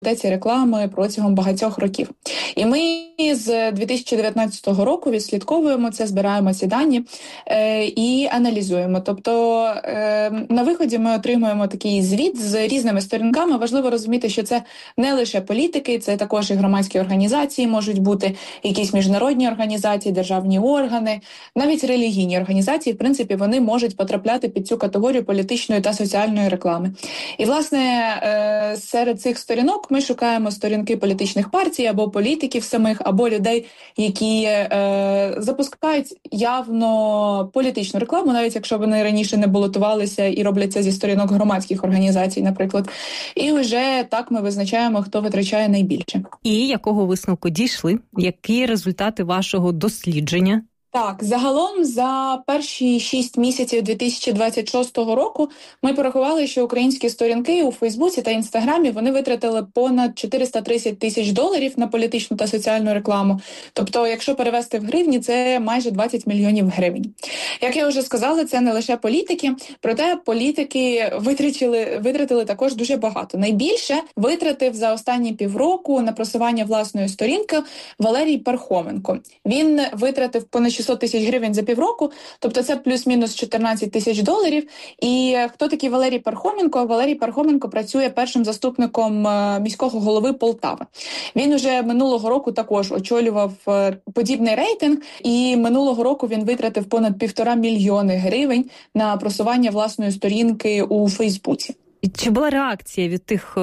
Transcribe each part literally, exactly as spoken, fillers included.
ці реклами протягом багатьох років. І ми з дві тисячі дев'ятнадцятого року відслідковуємо це, збираємо ці дані е, і аналізуємо. Тобто е, на виході ми отримуємо такий звіт з різними сторінками. Важливо розуміти, що це не лише політики, це також і громадські організації можуть бути, якісь міжнародні організації, державні органи, навіть релігійні організації, в принципі, вони можуть потрапляти під цю категорію політичної та соціальної реклами. І, власне, е, серед цих сторінок ми шукаємо сторінки політичних партій або політиків самих, або людей, які е, запускають явно політичну рекламу, навіть якщо вони раніше не балотувалися і роблять це зі сторінок громадських організацій, наприклад. І вже так ми визначаємо, хто витрачає найбільше. І якого висновку дійшли? Які результати вашого дослідження? Так, загалом за перші шість місяців дві тисячі двадцять шостого року ми порахували, що українські сторінки у Фейсбуці та Інстаграмі вони витратили понад чотириста тридцять тисяч доларів на політичну та соціальну рекламу. Тобто, якщо перевести в гривні, це майже двадцять мільйонів гривень. Як я вже сказала, це не лише політики, проте політики витратили, витратили також дуже багато. Найбільше витратив за останні півроку на просування власної сторінки Валерій Пархоменко. Він витратив понад шістсот тисяч гривень за півроку, тобто це плюс-мінус чотирнадцять тисяч доларів. І хто такий Валерій Пархоменко? Валерій Пархоменко працює першим заступником міського голови Полтави. Він уже минулого року також очолював подібний рейтинг, і минулого року він витратив понад півтора мільйони гривень на просування власної сторінки у Фейсбуці. Чи була реакція від тих,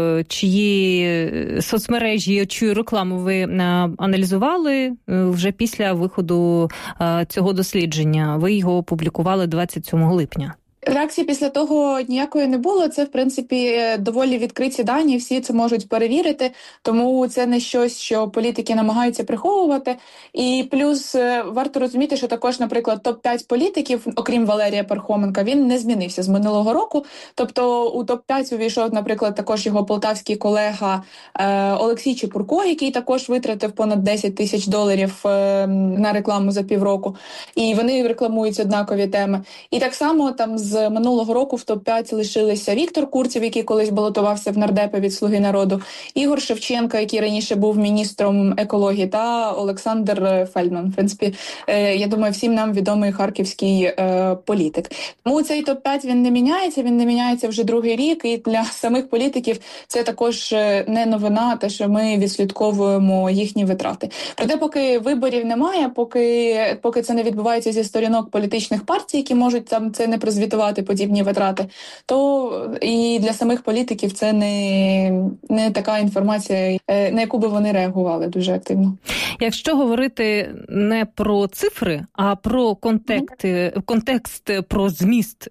чиї соцмережі, чию рекламу ви аналізували вже після виходу цього дослідження? Ви його опублікували двадцять сьомого липня. Реакції після того ніякої не було. Це, в принципі, доволі відкриті дані, всі це можуть перевірити, тому це не щось, що політики намагаються приховувати. І плюс варто розуміти, що також, наприклад, топ п'ять політиків, окрім Валерія Пархоменка, він не змінився з минулого року. Тобто у топ п'ять увійшов, наприклад, також його полтавський колега е, Олексій Чепурко, який також витратив понад десять тисяч доларів е, на рекламу за півроку. І вони рекламують однакові теми. І так само там з З минулого року в топ п'ять лишилися Віктор Курців, який колись балотувався в нардепи від «Слуги народу», Ігор Шевченко, який раніше був міністром екології, та Олександр Фельдман. В принципі, я думаю, всім нам відомий харківський політик. Тому цей топ п'ять він не міняється, він не міняється вже другий рік, і для самих політиків це також не новина, те, що ми відслідковуємо їхні витрати. Проте, поки виборів немає, поки, поки це не відбувається зі сторінок політичних партій, які можуть там це не прозвітувати, подібні витрати, то і для самих політиків це не, не така інформація, на яку би вони реагували дуже активно. Якщо говорити не про цифри, а про контекст, mm-hmm. контекст, про зміст,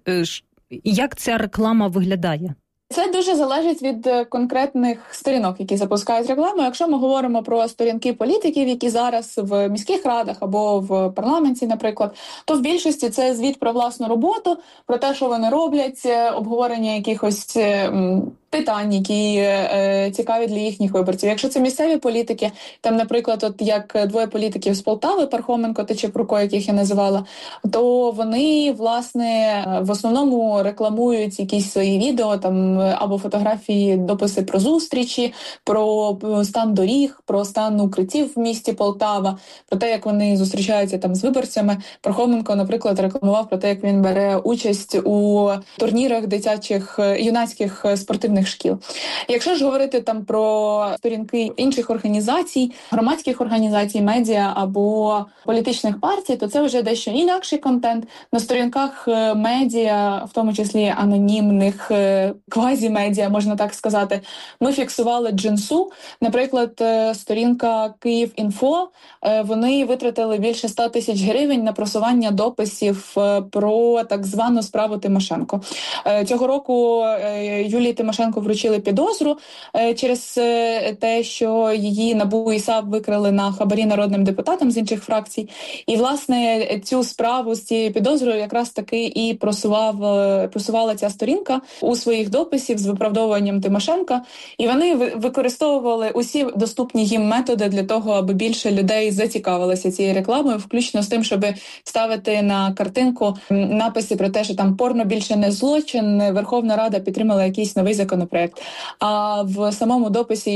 як ця реклама виглядає? Це дуже залежить від конкретних сторінок, які запускають рекламу. Якщо ми говоримо про сторінки політиків, які зараз в міських радах або в парламенті, наприклад, то в більшості це звіт про власну роботу, про те, що вони роблять, обговорення якихось питань, які е, цікаві для їхніх виборців. Якщо це місцеві політики, там, наприклад, от як двоє політиків з Полтави, Пархоменко та Чепурко, яких я називала, то вони, власне, в основному рекламують якісь свої відео, там, або фотографії, дописи про зустрічі, про стан доріг, про стан укриттів в місті Полтава, про те, як вони зустрічаються там з виборцями. Пархоменко, наприклад, рекламував про те, як він бере участь у турнірах дитячих, юнацьких спортивних шкіл. Якщо ж говорити там про сторінки інших організацій, громадських організацій, медіа або політичних партій, то це вже дещо інакший контент. На сторінках медіа, в тому числі анонімних квазі-медіа, можна так сказати, ми фіксували джинсу. Наприклад, сторінка «Київінфо», вони витратили більше ста тисяч гривень на просування дописів про так звану справу Тимошенко. Цього року Юлії Тимошенко вручили підозру через те, що її НАБУ і САП викрили на хабарі народним депутатам з інших фракцій. І, власне, цю справу з цією підозрою якраз таки і просував, просувала ця сторінка у своїх дописів з виправдовуванням Тимошенка. І вони використовували усі доступні їм методи для того, аби більше людей зацікавилися цією рекламою, включно з тим, щоб ставити на картинку написи про те, що там порно більше не злочин, Верховна Рада підтримала якийсь новий закон законопроект. А в самому дописі